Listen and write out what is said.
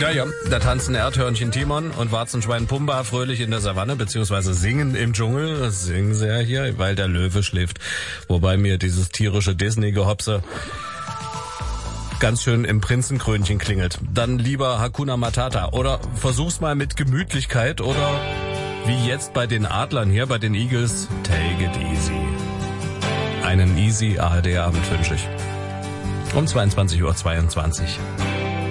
Ja, da tanzen Erdhörnchen Timon und Warzenschwein Pumba fröhlich in der Savanne, beziehungsweise singen im Dschungel. Das singen sie ja hier, weil der Löwe schläft. Wobei mir dieses tierische Disney-Gehopse ganz schön im Prinzenkrönchen klingelt. Dann lieber Hakuna Matata. Oder versuch's mal mit Gemütlichkeit oder wie jetzt bei den Adlern hier, bei den Eagles, take it easy. Einen easy ARD-Abend wünsche ich. Um 22:22 Uhr.